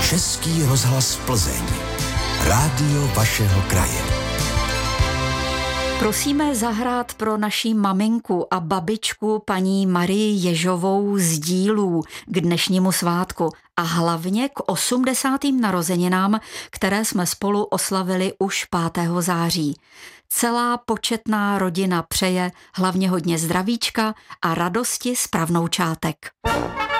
Český rozhlas Plzeň. Rádio vašeho kraje. Prosíme zahrát pro naši maminku a babičku paní Marii Ježovou z Dílů k dnešnímu svátku a hlavně k 80. narozeninám, které jsme spolu oslavili už 5. září. Celá početná rodina přeje hlavně hodně zdravíčka a radosti z pravnoučátek.